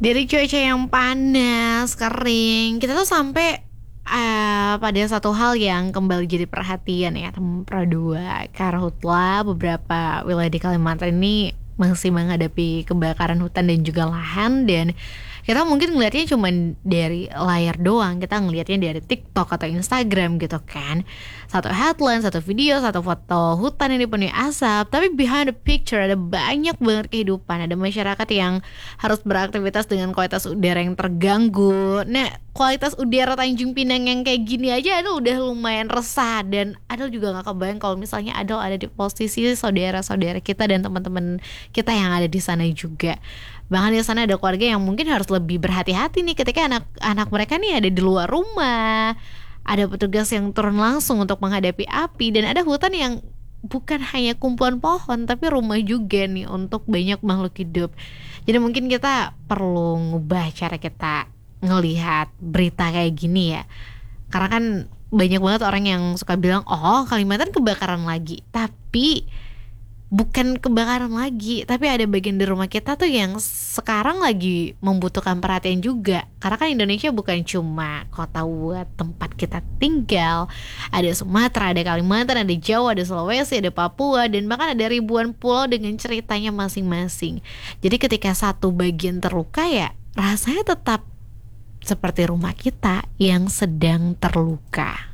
Dari cuaca yang panas, kering, kita tuh sampai pada satu hal yang kembali jadi perhatian ya teman Pro 2. Karhutla beberapa wilayah di Kalimantan ini masih menghadapi kebakaran hutan dan juga lahan, dan kita mungkin ngelihatnya cuma dari layar doang, kita ngelihatnya dari TikTok atau Instagram gitu kan. Satu headline, satu video, satu foto hutan yang dipenuhi asap, tapi behind the picture ada banyak banget kehidupan. Ada masyarakat yang harus beraktivitas dengan kualitas udara yang terganggu. Nah, kualitas udara Tanjung Pinang yang kayak gini aja Adel udah lumayan resah, dan Adel juga nggak kebayang kalau misalnya Adel ada di posisi saudara-saudara kita dan teman-teman kita yang ada di sana juga. Bahkan di sana ada keluarga yang mungkin harus lebih berhati-hati nih ketika anak-anak mereka nih ada di luar rumah. Ada petugas yang turun langsung untuk menghadapi api, dan ada hutan yang bukan hanya kumpulan pohon tapi rumah juga nih untuk banyak makhluk hidup. Jadi mungkin kita perlu ngubah cara kita ngelihat berita kayak gini ya. Karena kan banyak banget orang yang suka bilang, "Oh, Kalimantan kebakaran lagi." Tapi bukan kebakaran lagi, tapi ada bagian di rumah kita tuh yang sekarang lagi membutuhkan perhatian juga. Karena kan Indonesia bukan cuma kota buat tempat kita tinggal. Ada Sumatera, ada Kalimantan, ada Jawa, ada Sulawesi, ada Papua, dan bahkan ada ribuan pulau dengan ceritanya masing-masing. Jadi ketika satu bagian terluka ya rasanya tetap seperti rumah kita yang sedang terluka.